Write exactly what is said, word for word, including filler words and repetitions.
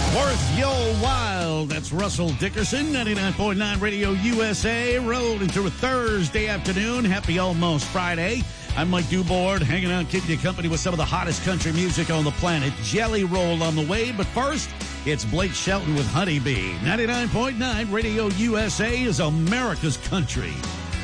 Worth Yo Wild. That's Russell Dickerson, ninety-nine point nine Radio U S A. Rolled into a Thursday afternoon. Happy almost Friday. I'm Mike Dubord, hanging out, keeping you company with some of the hottest country music on the planet. Jelly Roll on the way, but first, it's Blake Shelton with Honeybee. ninety-nine point nine Radio U S A is America's country.